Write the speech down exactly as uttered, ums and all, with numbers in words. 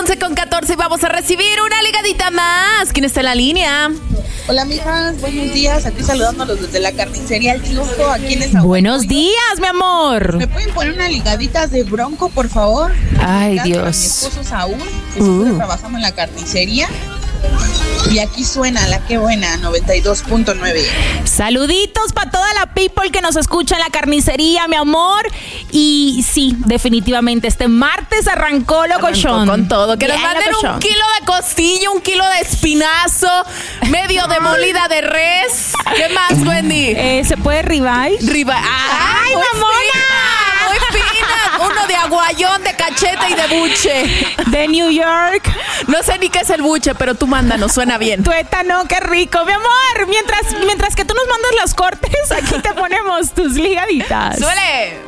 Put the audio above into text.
once con catorce y vamos a recibir una ligadita más. ¿Quién está en la línea? Hola, amigas, buenos días. Aquí saludándolos desde la carnicería El Triunfo, aquí en esa. Buenos días, mi amor. ¿Me pueden poner una ligadita de Bronco, por favor? Ay, Dios. Para mi esposo Saúl, que uh. siempre trabajamos en la carnicería. Y aquí suena la que buena, noventa y dos punto nueve. Saluditos para toda la people que nos escucha en la carnicería, mi amor. Y sí, definitivamente, este martes arrancó locochón. Con todo. Que Bien, nos manden locochón. un kilo de costilla, un kilo de espinazo, medio de molida de res. ¿Qué más, Wendy? Eh, ¿Se puede ribeye? Riba. ¡Ay, ¡Ay, mamona! Muy fina. Uno de aguayón, de cachete y de buche. De New York. No sé ni qué es el buche, pero tú mándanos, suena bien. Tuétano, qué rico, mi amor. Mientras, mientras que tú nos mandas los cortes, aquí te ponemos tus ligaditas. ¡Suele!